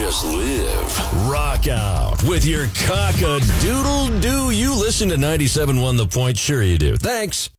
just live. Rock out with your cock-a-doodle-doo. You listen to 97.1 The Point. Sure you do. Thanks.